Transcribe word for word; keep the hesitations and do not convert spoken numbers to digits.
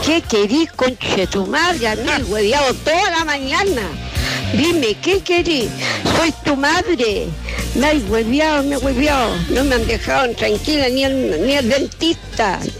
¿qué querís, conche tu madre? A mí, hueveado toda la mañana. Dime, ¿qué querís? Soy tu madre. Me has hueveado, me he hueveado. No me han dejado tranquila ni el, ni el dentista.